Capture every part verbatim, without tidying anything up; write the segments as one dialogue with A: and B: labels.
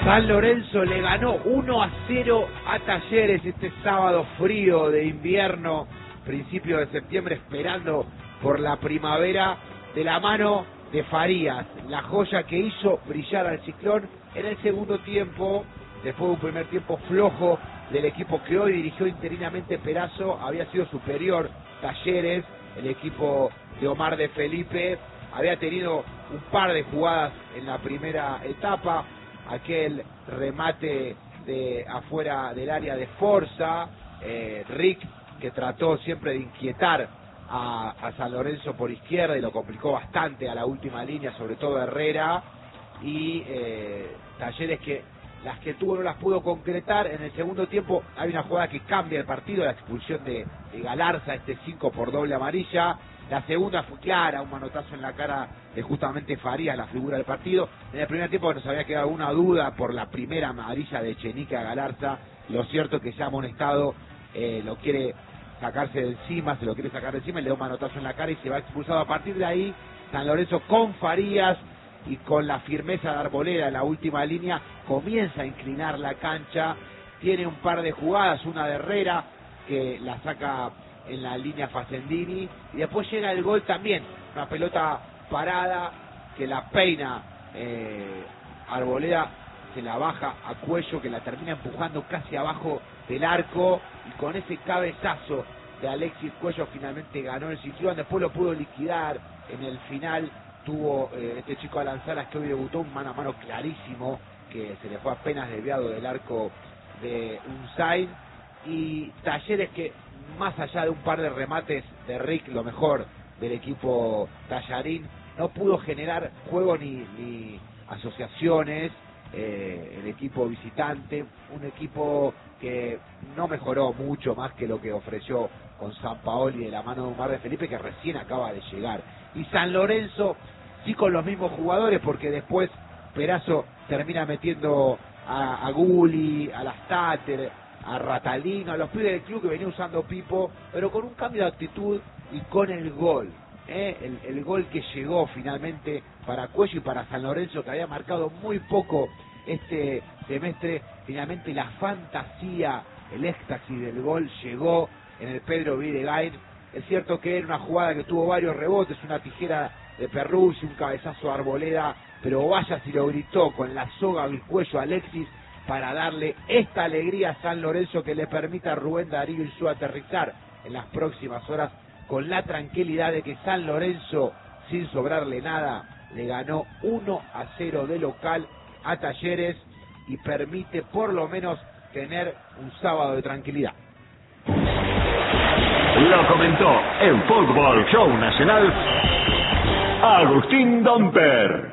A: San Lorenzo le ganó uno a cero a Talleres este sábado frío de invierno, principio de septiembre, esperando por la primavera, de la mano de Farías, la joya que hizo brillar al Ciclón en el segundo tiempo, después de un primer tiempo flojo del equipo que hoy dirigió interinamente Perazo. Había sido superior Talleres, el equipo de Omar de Felipe había tenido un par de jugadas en la primera etapa, aquel remate de afuera del área de Forza, eh, Rick, que trató siempre de inquietar a, a San Lorenzo por izquierda y lo complicó bastante a la última línea, sobre todo Herrera, y eh, Talleres que las que tuvo no las pudo concretar. En el segundo tiempo hay una jugada que cambia el partido, la expulsión de, de Galarza, este cinco por doble amarilla. La segunda fue clara, un manotazo en la cara de justamente Farías, la figura del partido. En el primer tiempo nos había quedado una duda por la primera amarilla de Echenique a Galarza. Lo cierto es que se ha amonestado, eh, lo quiere sacarse de encima, se lo quiere sacar de encima, y le da un manotazo en la cara y se va expulsado. A partir de ahí, San Lorenzo con Farías y con la firmeza de Arboleda en la última línea comienza a inclinar la cancha. Tiene un par de jugadas, una de Herrera que la saca en la línea Facendini, y después llega el gol también, una pelota parada que la peina eh, Arboleda, se la baja a Cuello, que la termina empujando casi abajo del arco, y con ese cabezazo de Alexis Cuello finalmente ganó el Ciclón. Después lo pudo liquidar en el final, tuvo eh, este chico Alan Salas, que hoy debutó, un mano a mano clarísimo que se le fue apenas desviado del arco de Unzain. Y Talleres, que más allá de un par de remates de Rick, lo mejor del equipo tallarín, no pudo generar juego ni, ni asociaciones. Eh, el equipo visitante, un equipo que no mejoró mucho más que lo que ofreció con Sampaoli de la mano de Omar de Felipe, que recién acaba de llegar. Y San Lorenzo sí con los mismos jugadores, porque después Perazo termina metiendo a, a Gulli, a las Tater, a Ratalino, a los pibes del club que venía usando Pipo, pero con un cambio de actitud y con el gol, ¿eh? el, el gol que llegó finalmente para Cuello y para San Lorenzo, que había marcado muy poco este semestre. Finalmente la fantasía, el éxtasis del gol llegó en el Pedro Videgain. Es cierto que era una jugada que tuvo varios rebotes, una tijera de Perruzzi, un cabezazo de Arboleda, pero vaya si lo gritó con la soga al cuello Alexis para darle esta alegría a San Lorenzo, que le permita a Rubén Darío y su aterrizar en las próximas horas con la tranquilidad de que San Lorenzo, sin sobrarle nada, le ganó uno a cero de local a Talleres y permite por lo menos tener un sábado de tranquilidad.
B: Lo comentó en Fútbol Show Nacional Agustín Domper.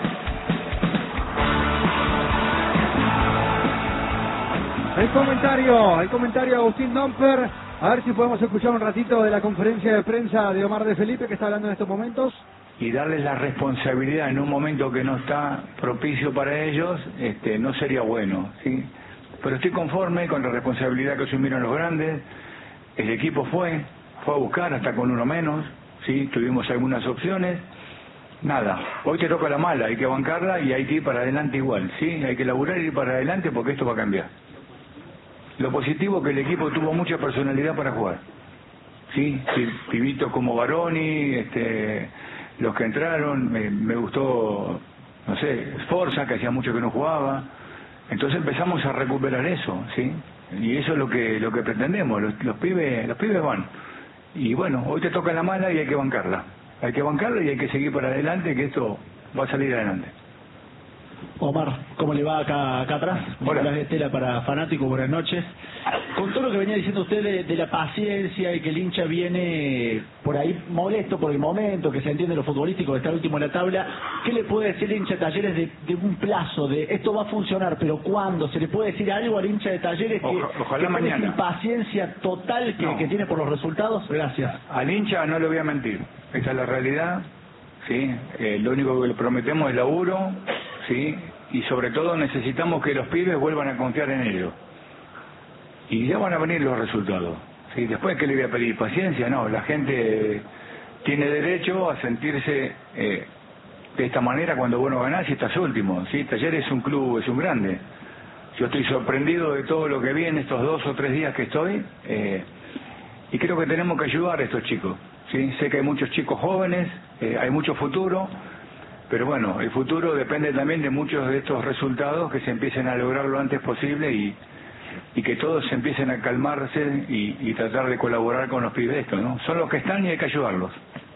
C: El comentario, el comentario de Agustín Domper. A ver si podemos escuchar un ratito de la conferencia de prensa de Omar de Felipe, que está hablando en estos momentos.
D: Y darles la responsabilidad en un momento que no está propicio para ellos, este, no sería bueno, ¿sí? Pero estoy conforme con la responsabilidad que asumieron los grandes. El equipo fue, fue a buscar hasta con uno menos, ¿sí? Tuvimos algunas opciones. Nada, hoy te toca la mala, hay que bancarla y hay que ir para adelante igual, ¿sí? Hay que laburar y ir para adelante porque esto va a cambiar. Lo positivo es que el equipo tuvo mucha personalidad para jugar, ¿sí? Sí, pibitos como Baroni, este, los que entraron, me, me gustó, no sé, Sforza, que hacía mucho que no jugaba. Entonces empezamos a recuperar eso, ¿sí? Y eso es lo que lo que pretendemos, los, los pibes los pibes van. Y bueno, hoy te toca la mala y hay que bancarla. Hay que bancarla y hay que seguir para adelante, que esto va a salir adelante.
E: Omar, ¿cómo le va acá, acá atrás?
D: Hola.
E: Nicolás Estela para Fanático, buenas noches. Con todo lo que venía diciendo usted de, de la paciencia y que el hincha viene por ahí molesto por el momento, que se entiende lo futbolístico, de estar último en la tabla, ¿qué le puede decir el hincha de Talleres de, de un plazo, de esto va a funcionar, pero cuándo? ¿Se le puede decir algo al hincha de Talleres que,
D: Oja, ojalá
E: que
D: mañana.
E: tiene esa impaciencia total que,
D: No.
E: que tiene por los resultados? Gracias.
D: Al hincha no le voy a mentir, esa es la realidad, ¿sí? Eh, lo único que le prometemos es laburo, ¿sí? Y sobre todo necesitamos que los pibes vuelvan a confiar en ellos. Y ya van a venir los resultados, ¿sí? Después, ¿qué le voy a pedir? ¿Paciencia? No, la gente tiene derecho a sentirse eh, de esta manera cuando vos no ganás y estás último, ¿sí? Talleres es un club, es un grande. Yo estoy sorprendido de todo lo que vi en estos dos o tres días que estoy, eh, y creo que tenemos que ayudar a estos chicos, ¿sí? Sé que hay muchos chicos jóvenes, eh, hay mucho futuro, pero bueno, el futuro depende también de muchos de estos resultados que se empiecen a lograr lo antes posible y, y que todos se empiecen a calmarse y, y tratar de colaborar con los pibes estos, ¿no? Son los que están y hay que ayudarlos.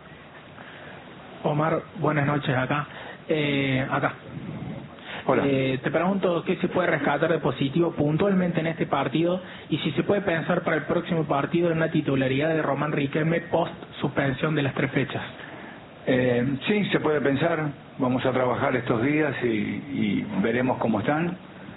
F: Omar, buenas noches acá. Eh, acá.
D: Hola.
F: Eh, te pregunto qué se puede rescatar de positivo puntualmente en este partido y si se puede pensar para el próximo partido en una titularidad de Román Riquelme post suspensión de las tres fechas.
D: Eh, sí, se puede pensar. Vamos a trabajar estos días y, y veremos cómo están.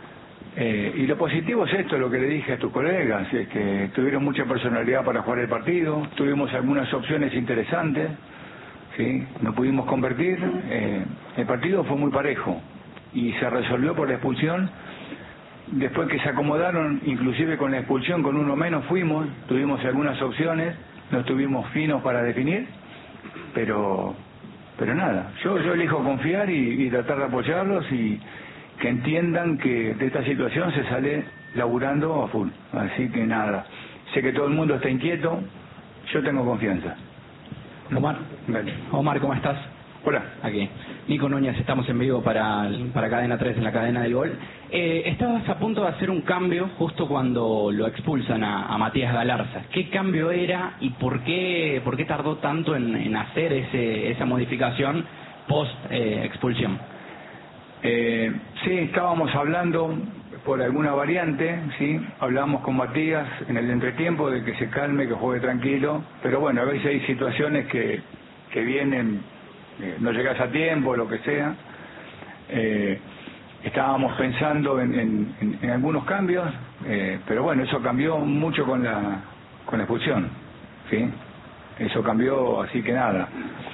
D: Eh, y lo positivo es esto, lo que le dije a tus colegas, es que tuvieron mucha personalidad para jugar el partido, tuvimos algunas opciones interesantes, ¿sí? No pudimos convertir. Eh, el partido fue muy parejo y se resolvió por la expulsión. Después que se acomodaron, inclusive con la expulsión, con uno menos fuimos, tuvimos algunas opciones, no estuvimos finos para definir, pero pero nada, yo yo elijo confiar y, y tratar de apoyarlos y que entiendan que de esta situación se sale laburando a full. Así que nada, sé que todo el mundo está inquieto, yo tengo confianza.
G: Omar,
D: Vale.
G: Omar, ¿cómo estás?
D: Hola.
G: Aquí. Nico Núñez, estamos en vivo para, para Cadena tres en la cadena del gol. Eh, estabas a punto de hacer un cambio justo cuando lo expulsan a, a Matías Galarza. ¿Qué cambio era y por qué, por qué tardó tanto en, en hacer ese, esa modificación post eh, expulsión?
D: Eh, sí, estábamos hablando por alguna variante, sí, hablábamos con Matías en el entretiempo de que se calme, que juegue tranquilo, pero bueno, a veces hay situaciones que, que vienen, eh, no llegas a tiempo, lo que sea. Eh, estábamos pensando en, en, en, en algunos cambios, eh, pero bueno, eso cambió mucho con la, con la expulsión, sí, eso cambió, así que nada.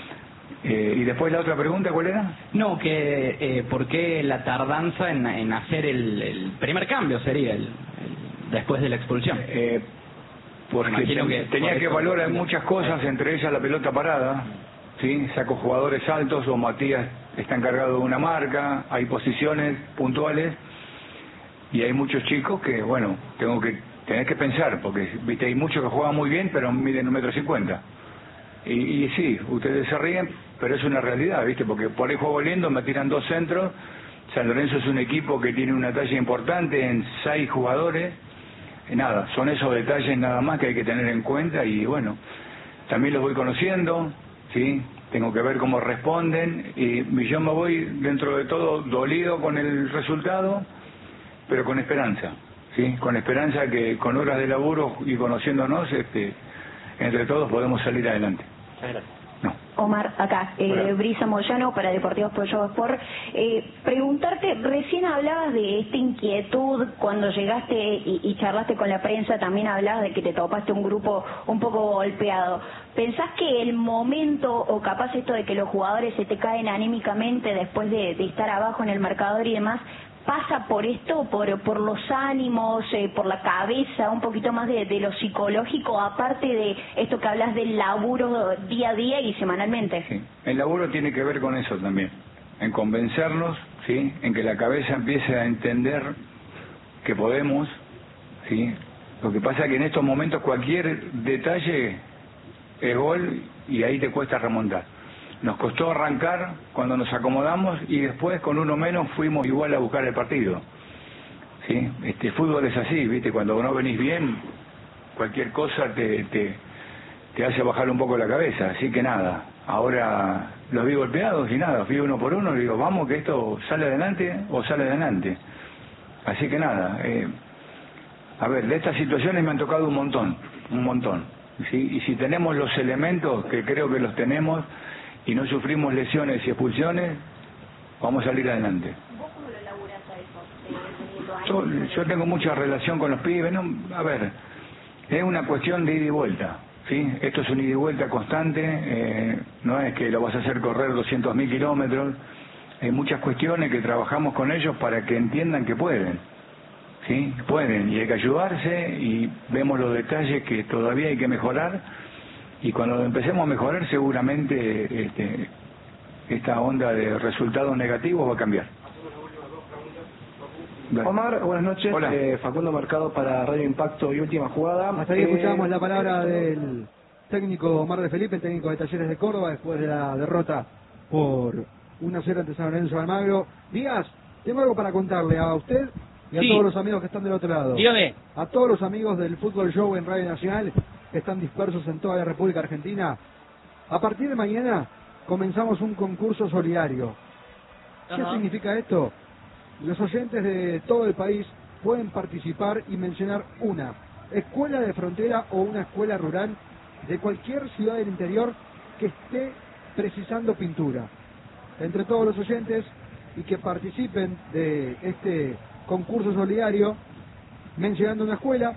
D: Eh, y después la otra pregunta, ¿cuál era?
G: No, que eh, ¿por qué la tardanza en, en hacer el, el primer cambio sería el, el después de la expulsión?
D: Eh, porque ten, que tenía que valorar muchas cosas, entre ellas la pelota parada, ¿sí? Saco jugadores altos o Matías está encargado de una marca, hay posiciones puntuales y hay muchos chicos que, bueno, tengo que tener que pensar, porque viste hay muchos que juegan muy bien pero miden un metro cincuenta. Y, y sí, ustedes se ríen, pero es una realidad, ¿viste? Porque por ahí juego lindo, me tiran dos centros. San Lorenzo es un equipo que tiene una talla importante en seis jugadores. Y nada, son esos detalles nada más que hay que tener en cuenta y bueno, también los voy conociendo, ¿sí? Tengo que ver cómo responden y yo me voy dentro de todo dolido con el resultado, pero con esperanza, ¿sí? Con esperanza que con horas de laburo y conociéndonos, este, entre todos podemos salir adelante. No.
H: Omar, acá, eh, Brisa Moyano para Deportivos Pollo Sport. Eh, preguntarte, recién hablabas de esta inquietud cuando llegaste y, y charlaste con la prensa, también hablabas de que te topaste un grupo un poco golpeado. ¿Pensás que el momento, o capaz esto de que los jugadores se te caen anímicamente después de, de estar abajo en el marcador y demás, pasa por esto, por por los ánimos, eh, por la cabeza, un poquito más de, de lo psicológico, aparte de esto que hablas del laburo día a día y semanalmente?
D: Sí. El laburo tiene que ver con eso también, en convencernos, ¿sí? En que la cabeza empiece a entender que podemos, ¿sí? Lo que pasa es que en estos momentos cualquier detalle es gol y ahí te cuesta remontar. Nos costó arrancar cuando nos acomodamos y después con uno menos fuimos igual a buscar el partido. ¿Sí? Este fútbol es así, ¿viste? Cuando no venís bien, cualquier cosa te, te, te hace bajar un poco la cabeza. Así que nada, ahora los vi golpeados y nada, fui uno por uno y digo, vamos que esto sale adelante o sale adelante. Así que nada, eh, a ver, de estas situaciones me han tocado un montón, un montón. ¿Sí? Y si tenemos los elementos, que creo que los tenemos, y no sufrimos lesiones y expulsiones, vamos a salir adelante.
H: ¿Vos cómo lo laburás a eso?
D: Yo, yo tengo mucha relación con los pibes, ¿no? A ver, es una cuestión de ida y vuelta, ¿sí? Esto es un ida y vuelta constante, eh, no es que lo vas a hacer correr doscientos mil kilómetros, hay muchas cuestiones que trabajamos con ellos para que entiendan que pueden, ¿sí? Pueden, y hay que ayudarse, y vemos los detalles que todavía hay que mejorar. Y cuando empecemos a mejorar seguramente este, esta onda de resultados negativos va a cambiar. Dale.
I: Omar, buenas noches.
D: Hola.
I: Eh, Facundo Mercado para Radio Impacto y Última Jugada.
C: Hasta ahí
I: Eh,
C: escuchamos la palabra del técnico Omar de Felipe, el técnico de Talleres de Córdoba, después de la derrota por uno a cero ante San Lorenzo de Almagro. Díaz, tengo algo para contarle a usted y a
J: Sí.
C: todos los amigos que están del otro lado.
J: Dígame.
C: A todos los amigos del Fútbol Show en Radio Nacional, que están dispersos en toda la República Argentina. A partir de mañana comenzamos un concurso solidario. ¿Qué
J: Ajá.
C: significa esto? Los oyentes de todo el país pueden participar y mencionar una escuela de frontera o una escuela rural de cualquier ciudad del interior que esté precisando pintura. Entre todos los oyentes y que participen de este concurso solidario, mencionando una escuela,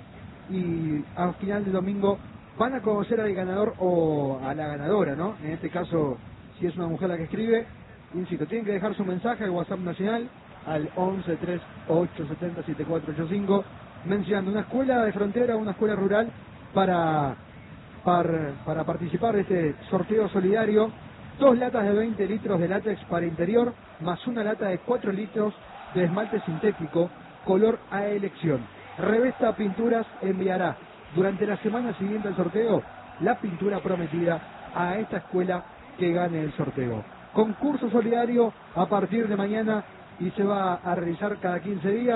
C: y al final del domingo van a conocer al ganador o a la ganadora, ¿no? En este caso, si es una mujer la que escribe, insisto, tienen que dejar su mensaje al WhatsApp nacional al once tres ocho siete cero siete cuatro ocho cinco, mencionando una escuela de frontera o una escuela rural para, para, para participar de este sorteo solidario. Dos latas de veinte litros de látex para interior, más una lata de cuatro litros de esmalte sintético, color a elección. Revesta Pinturas enviará durante la semana siguiente al sorteo la pintura prometida a esta escuela que gane el sorteo. Concurso solidario a partir de mañana y se va a realizar cada quince días.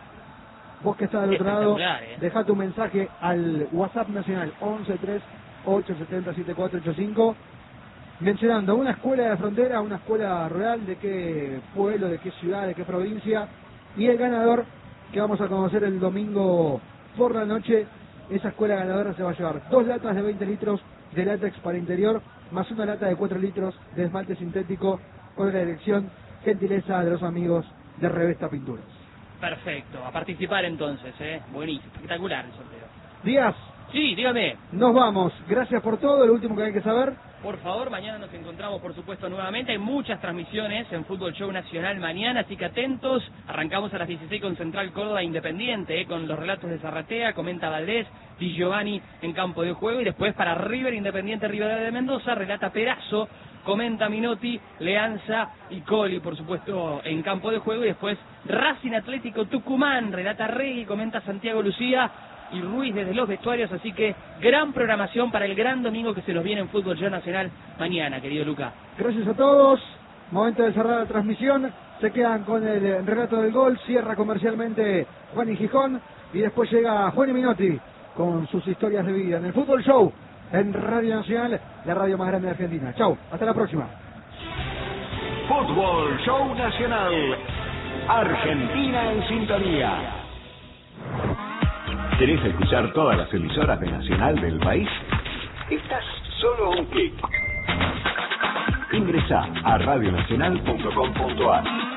C: Vos que estás del otro lado,
J: Espectacular, ¿eh?
C: deja tu mensaje al WhatsApp nacional once tres ocho siete cero siete cuatro ocho cinco, mencionando una escuela de frontera, una escuela rural, de qué pueblo, de qué ciudad, de qué provincia, y el ganador que vamos a conocer el domingo por la noche. Esa escuela ganadora se va a llevar dos latas de veinte litros de látex para interior, más una lata de cuatro litros de esmalte sintético, con la dirección, gentileza de los amigos de Revesta Pinturas.
J: Perfecto, a participar entonces, ¿eh? Buenísimo, espectacular el sorteo.
C: Díaz,
J: Sí, dígame.
C: nos vamos. Gracias por todo. Lo último que hay que saber.
J: Por favor, mañana nos encontramos, por supuesto, nuevamente. Hay muchas transmisiones en Fútbol Show Nacional mañana, así que atentos. Arrancamos a las dieciséis con Central Córdoba Independiente, eh, con los relatos de Zarratea, comenta Valdés, Di Giovanni en campo de juego. Y después para River Independiente Rivadavia de Mendoza, relata Perazo, comenta Minotti, Leanza y Coli, por supuesto, en campo de juego. Y después Racing Atlético Tucumán, relata Regui, comenta Santiago Lucía y Ruiz desde los vestuarios, así que gran programación para el gran domingo que se nos viene en Fútbol Show Nacional mañana, querido Luca.
C: Gracias a todos. Momento de cerrar la transmisión. Se quedan con el relato del gol. Cierra comercialmente Juan y Gijón. Y después llega Juan y Minotti con sus historias de vida en el Fútbol Show en Radio Nacional, la radio más grande de Argentina. Chau, hasta la próxima.
B: Fútbol Show Nacional. Argentina en sintonía. ¿Querés escuchar todas las emisoras de Nacional del país? Estás solo a un clic. Ingresá a radio nacional punto com punto ar.